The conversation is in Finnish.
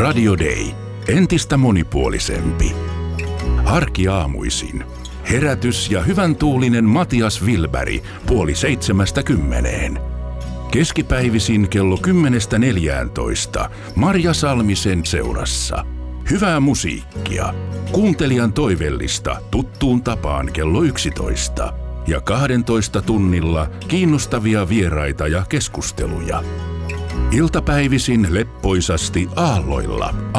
Radio Day. Entistä monipuolisempi. Arkiaamuisin. Herätys ja hyvän tuulinen Matias Wilberg 6:30. Keskipäivisin kello 10:14 Marja Salmisen seurassa. Hyvää musiikkia. Kuuntelijan toivellista tuttuun tapaan kello 11. Ja 12 tunnilla kiinnostavia vieraita ja keskusteluja. Iltapäivisin leppoisasti aalloilla.